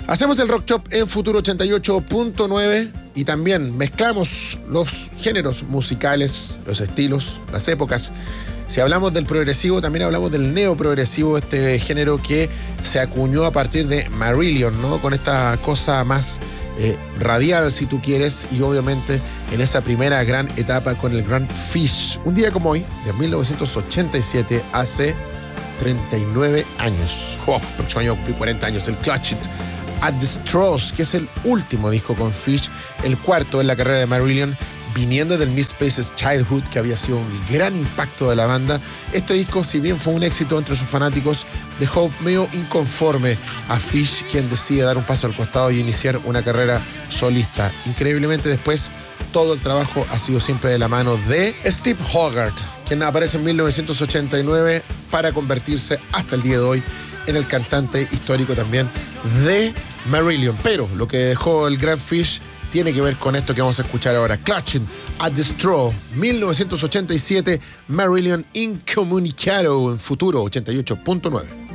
Hacemos el Rock Shop en Futuro 88.9 y también mezclamos los géneros musicales, los estilos, las épocas. Si hablamos del progresivo, también hablamos del neoprogresivo, este género que se acuñó a partir de Marillion, ¿no? Con esta cosa más radial, si tú quieres, y obviamente en esa primera gran etapa con el Grand Fish. Un día como hoy, de 1987, hace 39 años. Próximo año cumplí 40 años, el Clutch It at the Straws, que es el último disco con Fish, el cuarto en la carrera de Marillion, viniendo del Misplaced Childhood, que había sido un gran impacto de la banda. Este disco, si bien fue un éxito entre sus fanáticos, dejó medio inconforme a Fish, quien decide dar un paso al costado y iniciar una carrera solista. Increíblemente después, todo el trabajo ha sido siempre de la mano de Steve Hogarth, quien aparece en 1989 para convertirse hasta el día de hoy en el cantante histórico también de Marillion. Pero lo que dejó el Grand Fish tiene que ver con esto que vamos a escuchar ahora. Clutching at the Straw, 1987, Marillion Incommunicado, en Futuro 88.9.